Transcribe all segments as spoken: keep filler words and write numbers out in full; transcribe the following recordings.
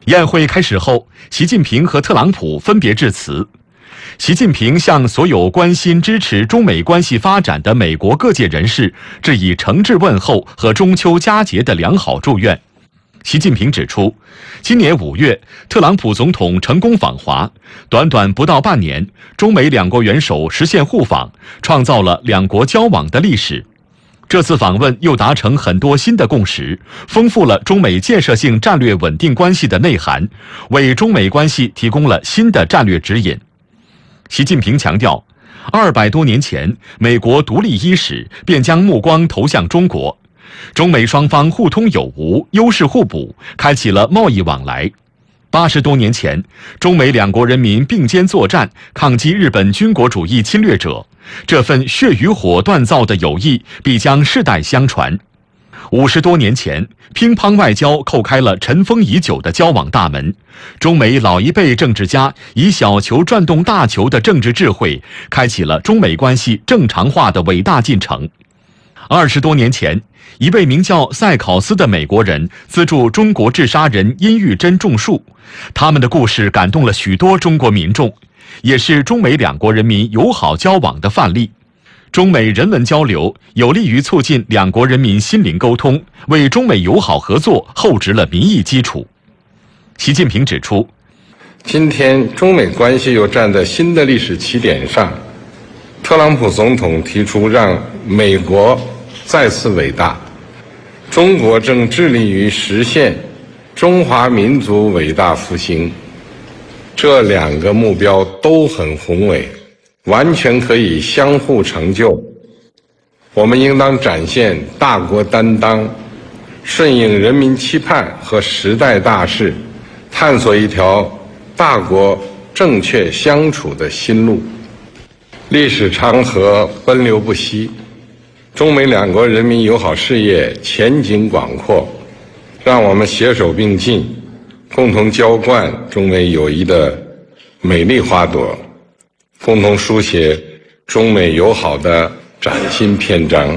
宴会开始后，习近平和特朗普分别致辞。习近平向所有关心支持中美关系发展的美国各界人士致以诚挚问候和中秋佳节的良好祝愿。习近平指出，今年五月，特朗普总统成功访华，短短不到半年，中美两国元首实现互访，创造了两国交往的历史。这次访问又达成很多新的共识，丰富了中美建设性战略稳定关系的内涵，为中美关系提供了新的战略指引。习近平强调，二百多年前，美国独立伊始，便将目光投向中国，中美双方互通有无，优势互补，开启了贸易往来。八十多年前，中美两国人民并肩作战，抗击日本军国主义侵略者，这份血与火锻造的友谊必将世代相传。五十多年前，乒乓外交叩开了尘封已久的交往大门，中美老一辈政治家以小球转动大球的政治智慧，开启了中美关系正常化的伟大进程。二十多年前，一位名叫塞考斯的美国人资助中国治沙人殷玉珍种树，他们的故事感动了许多中国民众，也是中美两国人民友好交往的范例。中美人文交流有利于促进两国人民心灵沟通，为中美友好合作厚植了民意基础。习近平指出， 今天中美关系又站在新的历史起点上，特朗普总统提出让美国再次伟大，中国正致力于实现中华民族伟大复兴，这两个目标都很宏伟，完全可以相互成就。我们应当展现大国担当，顺应人民期盼和时代大势，探索一条大国正确相处的新路。历史长河奔流不息，中美两国人民友好事业前景广阔，让我们携手并进，共同浇灌中美友谊的美丽花朵，共同书写中美友好的崭新篇章。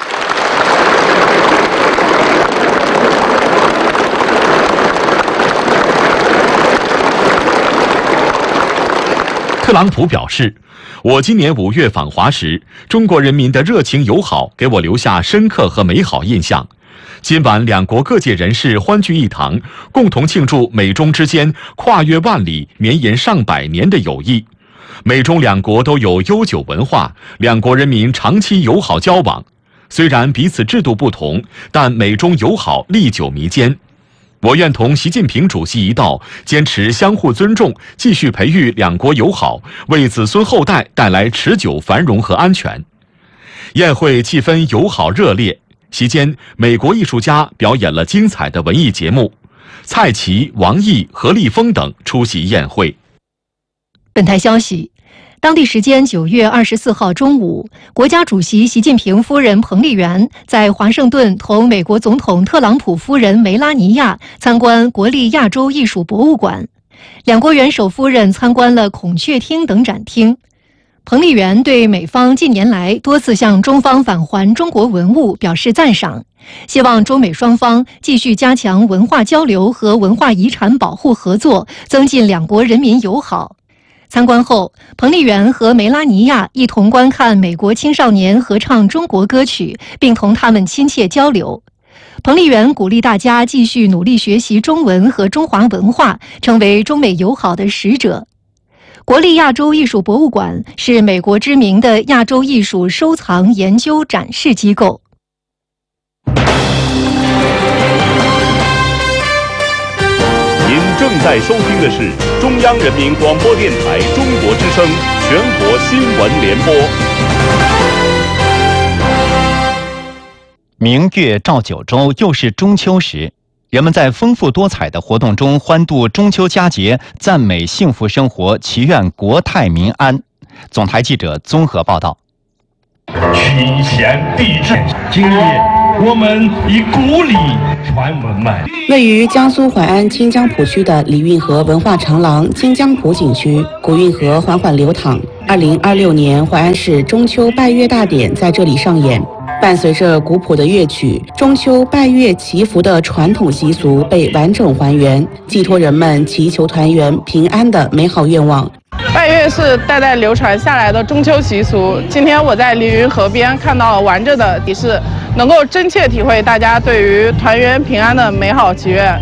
特朗普表示，我今年五月访华时，中国人民的热情友好给我留下深刻和美好印象。今晚两国各界人士欢聚一堂，共同庆祝美中之间跨越万里、绵延上百年的友谊。美中两国都有悠久文化，两国人民长期友好交往。虽然彼此制度不同，但美中友好历久弥坚。我愿同习近平主席一道，坚持相互尊重，继续培育两国友好，为子孙后代带来持久繁荣和安全。宴会气氛友好热烈，席间美国艺术家表演了精彩的文艺节目，蔡奇、王毅、何立峰等出席宴会。 本台消息，当地时间九月二十四号中午，国家主席习近平夫人彭丽媛在华盛顿同美国总统特朗普夫人梅拉尼亚参观国立亚洲艺术博物馆，两国元首夫人参观了孔雀厅等展厅。彭丽媛对美方近年来多次向中方返还中国文物表示赞赏，希望中美双方继续加强文化交流和文化遗产保护合作，增进两国人民友好。参观后，彭丽媛和梅拉尼亚一同观看美国青少年合唱中国歌曲，并同他们亲切交流。彭丽媛鼓励大家继续努力学习中文和中华文化，成为中美友好的使者。国立亚洲艺术博物馆是美国知名的亚洲艺术收藏、研究、展示机构。 您正在收听的是中央人民广播电台中国之声全国新闻联播。 明月照九州，又是中秋时，人们在丰富多彩的活动中欢度中秋佳节，赞美幸福生活，祈愿国泰民安。总台记者综合报道。 群贤毕至，今日我们以古礼传文脉。 位于江苏淮安清江浦区的李运河文化长廊清江浦景区，古运河缓缓流淌。二零二六年淮安市中秋拜月大典在这里上演。 伴随着古朴的乐曲，中秋拜月祈福的传统习俗被完整还原，寄托人们祈求团圆平安的美好愿望。 拜月是代代流传下来的中秋习俗，今天我在凌云河边看到了完整的仪式，能够真切体会大家对于团圆平安的美好祈愿。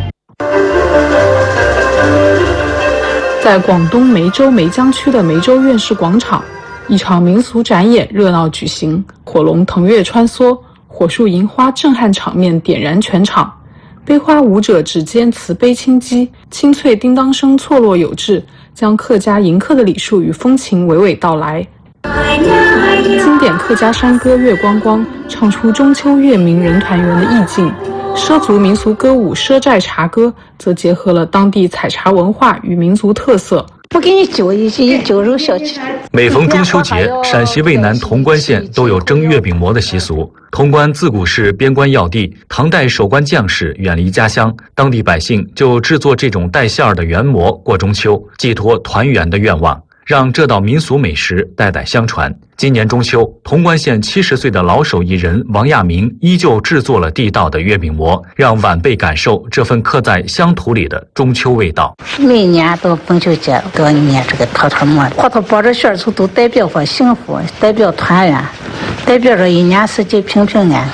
在广东梅州梅江区的梅州院士广场，一场民俗展演热闹举行，火龙腾跃穿梭，火树银花震撼场面点燃全场。悲花舞者指尖慈悲轻击，清脆叮当声错落有致，将客家迎客的礼数与风情娓娓道来。经典客家山歌《月光光》唱出中秋月明人团圆的意境，畲族民俗歌舞《畲寨茶歌》则结合了当地采茶文化与民族特色。 不给你揪一些揪肉小吃。 每逢中秋节，陕西渭南潼关县都有蒸月饼馍的习俗。潼关自古是边关要地，唐代守关将士远离家乡，当地百姓就制作这种带馅儿的圆馍过中秋，寄托团圆的愿望，让这道民俗美食代代相传。今年中秋，潼关县七十岁的老手艺人王亚明依旧制作了地道的月饼馍，让晚辈感受这份刻在乡土里的中秋味道。 每年到中秋节都要捏这个坨坨馍，坨坨包着馅儿处都代表着幸福，代表团圆，代表着一年四季平平安安。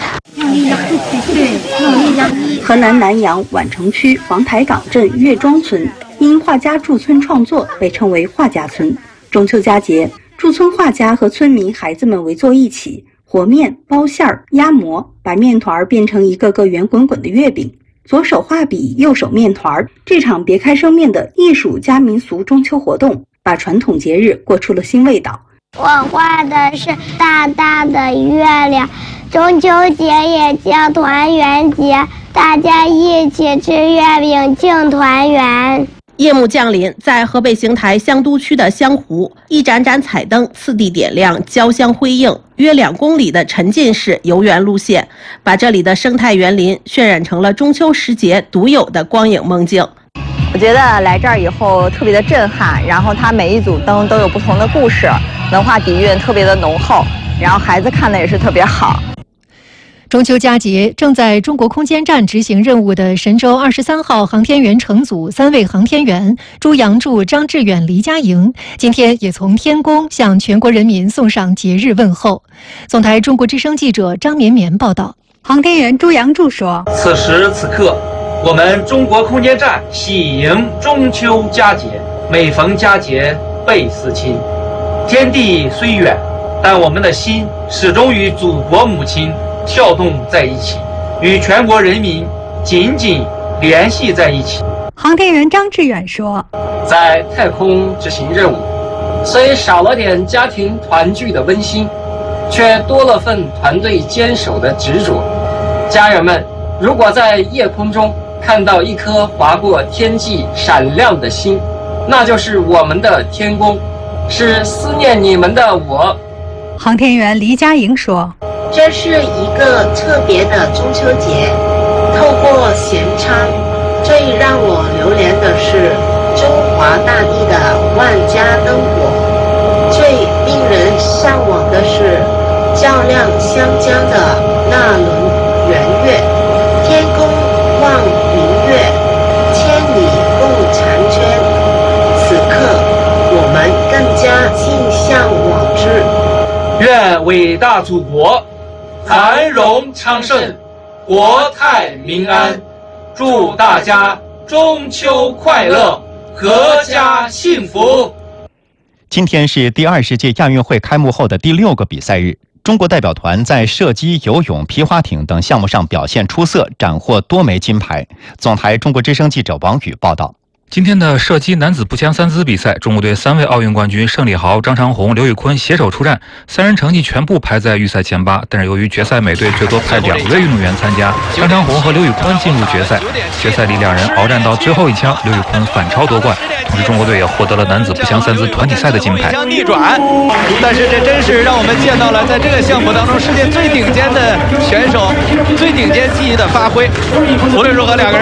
河南南阳宛城区黄台岗镇岳庄村因画家驻村创作被称为画家村。中秋佳节，驻村画家和村民孩子们围坐一起，和面、包馅儿、压馍，把面团变成一个个圆滚滚的月饼。左手画笔，右手面团，这场别开生面的艺术加民俗中秋活动，把传统节日过出了新味道。 我画的是大大的月亮，中秋节也叫团圆节，大家一起吃月饼庆团圆。 夜幕降临，在河北邢台香都区的香湖，一盏盏彩灯次第点亮，交相辉映。约两公里的沉浸式游园路线，把这里的生态园林渲染成了中秋时节独有的光影梦境。 我觉得来这儿以后特别的震撼，然后它每一组灯都有不同的故事，文化底蕴特别的浓厚，然后孩子看的也是特别好。 中秋佳节，正在中国空间站执行任务的神舟二十三号航天员乘组三位航天员朱杨柱、张志远、黎佳莹，今天也从天宫向全国人民送上节日问候。总台中国之声记者张绵绵报道。 航天员朱杨柱说：“ 此时此刻，我们中国空间站喜迎中秋佳节，每逢佳节倍思亲。天地虽远，但我们的心始终与祖国母亲跳动在一起，与全国人民紧紧联系在一起。” 航天员张志远说：“ 在太空执行任务，虽少了点家庭团聚的温馨，却多了份团队坚守的执着。家人们，如果在夜空中看到一颗划过天际闪亮的星，那就是我们的天宫，是思念你们的我。” 航天员黎佳莹说：“ 这是一个特别的中秋节，透过弦唱，最让我流连的是中华大地的万家灯火，最令人向往的是较量湘江的那轮圆月。天宫望明月，千里共婵娟。此刻，我们更加心向往之。 愿伟大祖国繁荣昌盛，国泰民安，祝大家中秋快乐，阖家幸福。” 今天是第二十届亚运会开幕后的第六个比赛日，中国代表团在射击、游泳、皮划艇等项目上表现出色，斩获多枚金牌。总台中国之声记者王宇报道。 今天的射击男子步枪三姿比赛，中国队三位奥运冠军盛礼豪、张长虹、刘宇坤携手出战，三人成绩全部排在预赛前八。但是由于决赛每队最多派两位运动员参加，张长虹和刘宇坤进入决赛。决赛里两人鏖战到最后一枪，刘宇坤反超夺冠。同时，中国队也获得了男子步枪三姿团体赛的金牌。 逆转，但是这真是让我们见到了在这个项目当中世界最顶尖的选手、最顶尖技艺的发挥。无论如何，两个人呢在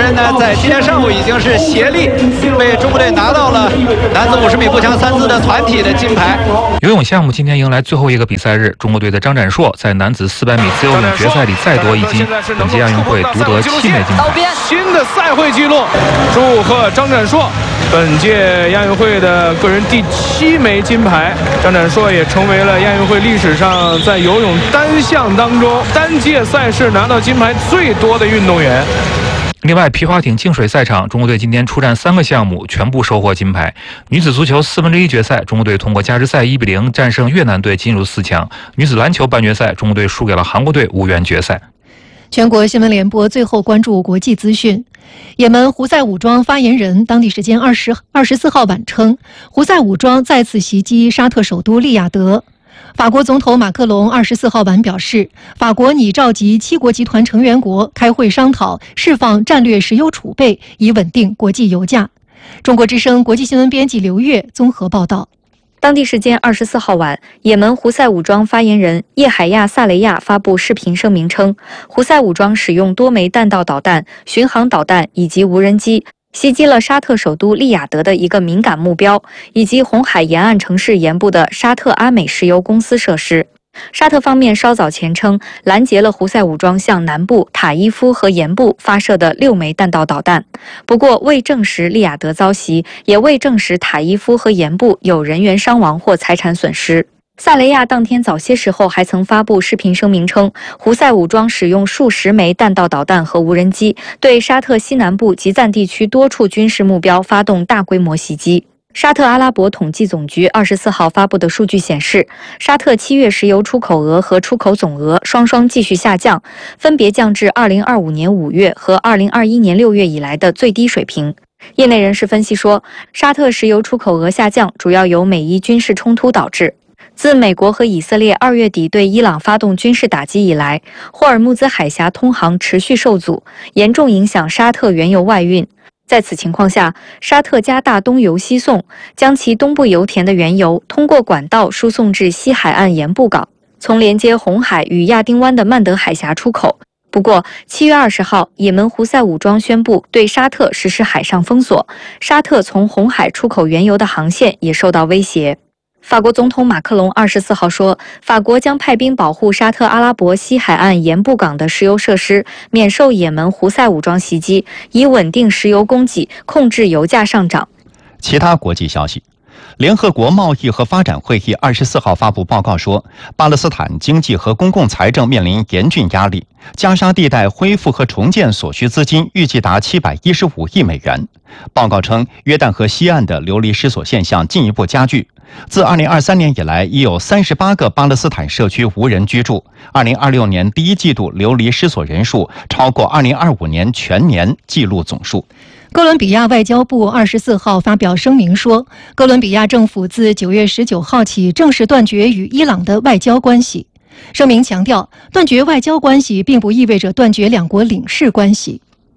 赛今天上午已经是协力为中国队拿到了男子五十米步枪三姿的团体的金牌。 游泳项目今天迎来最后一个比赛日，中国队的张展硕在男子四百米自由泳决赛里再夺一金，本届亚运会独得七枚金牌。 新的赛会纪录，祝贺张展硕，本届亚运会的个人第七枚金牌。张展硕也成为了亚运会历史上在游泳单项当中单届赛事拿到金牌最多的运动员。 另外，皮划艇净水赛场，中国队今天出战三个项目，全部收获金牌。女子足球四分之一决赛，中国队通过加时赛一比零战胜越南队，进入四强。女子篮球半决赛，中国队输给了韩国队，无缘决赛。 全国新闻联播最后关注国际资讯。也门胡塞武装发言人当地时间二十二十四号晚称，胡塞武装再次袭击沙特首都利雅得。法国总统马克龙二十四号晚表示，法国拟召集七国集团成员国开会商讨释放战略石油储备，以稳定国际油价。中国之声国际新闻编辑刘月综合报道。 当地时间二十四号晚，也门胡塞武装发言人叶海亚·萨雷亚发布视频声明称，胡塞武装使用多枚弹道导弹、巡航导弹以及无人机袭击了沙特首都利雅得的一个敏感目标，以及红海沿岸城市沿部的沙特阿美石油公司设施。沙特方面稍早前称，拦截了胡塞武装向南部塔伊夫和沿部发射的六枚弹道导弹，不过未证实利雅得遭袭，也未证实塔伊夫和沿部有人员伤亡或财产损失。萨雷亚当天早些时候还曾发布视频声明称，胡塞武装使用数十枚弹道导弹和无人机，对沙特西南部及赞地区多处军事目标发动大规模袭击。沙特阿拉伯统计总局二十四号发布的数据显示，沙特七月石油出口额和出口总额双双继续下降，分别降至二零二五年五月和二零二一年六月以来的最低水平。业内人士分析说，沙特石油出口额下降主要由美伊军事冲突导致。自美国和以色列二月底对伊朗发动军事打击以来，霍尔木兹海峡通航持续受阻，严重影响沙特原油外运。在此情况下，沙特加大东油西送，将其东部油田的原油通过管道输送至西海岸沿布港，从连接红海与亚丁湾的曼德海峡出口。不过，七月二十号，也门胡塞武装宣布对沙特实施海上封锁，沙特从红海出口原油的航线也受到威胁。法国总统马克龙二十四号说，法国将派兵保护沙特阿拉伯西海岸沿布港的石油设施，免受也门胡塞武装袭击，以稳定石油供给，控制油价上涨。 其他国际消息。联合国贸易和发展会议二十四号发布报告说，巴勒斯坦经济和公共财政面临严峻压力，加沙地带恢复和重建所需资金预计达七百一十五亿美元。报告称，约旦河西岸的流离失所现象进一步加剧。自二零二三年以来，已有三十八个巴勒斯坦社区无人居住。二零二六年第一季度流离失所人数超过二零二五年全年纪录总数。 哥伦比亚外交部二十四号发表声明说，哥伦比亚政府自九月十九号起正式断绝与伊朗的外交关系。声明强调，断绝外交关系并不意味着断绝两国领事关系。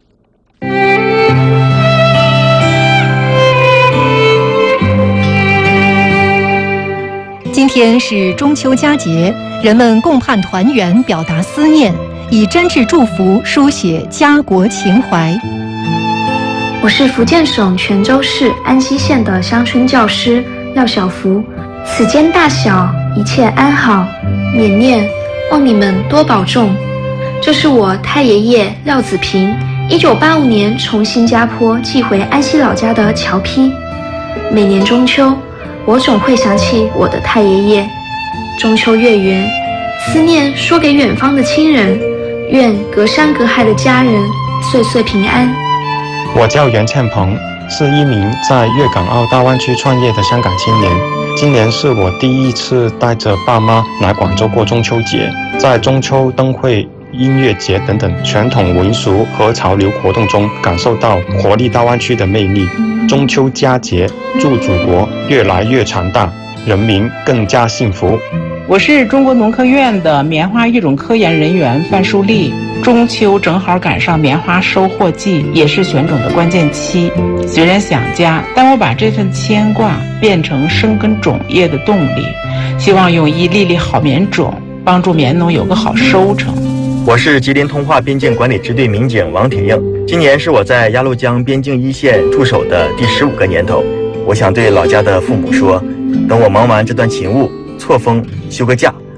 今天是中秋佳节，人们共盼团圆，表达思念，以真挚祝福书写家国情怀。 我是福建省泉州市安溪县的乡村教师廖小福，此间大小一切安好，缅念，望你们多保重。这是我太爷爷廖子平一九八五年从新加坡寄回安溪老家的侨批。每年中秋，我总会想起我的太爷爷。中秋月圆，思念说给远方的亲人，愿隔山隔海的家人岁岁平安。 我叫袁倩鹏，是一名在粤港澳大湾区创业的香港青年。今年是我第一次带着爸妈来广州过中秋节，在中秋灯会、音乐节等等传统民俗和潮流活动中，感受到活力大湾区的魅力。中秋佳节，祝祖国越来越强大，人民更加幸福。 我是中国农科院的棉花育种科研人员范淑丽。中秋正好赶上棉花收获季，也是选种的关键期。虽然想家，但我把这份牵挂变成生根种业的动力，希望用一粒粒好棉种，帮助棉农有个好收成。 我是吉林通化边境管理支队民警王铁英。 今年是我在鸭绿江边境一线驻守的第十五个年头，我想对老家的父母说，等我忙完这段勤务，错峰休个假，